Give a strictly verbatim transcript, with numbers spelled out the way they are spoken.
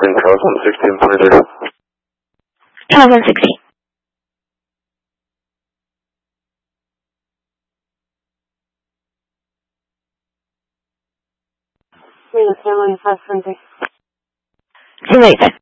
Green Cross one sixty and twenty-two. Charles one sixty. Green seven five twenty. Zero eight five.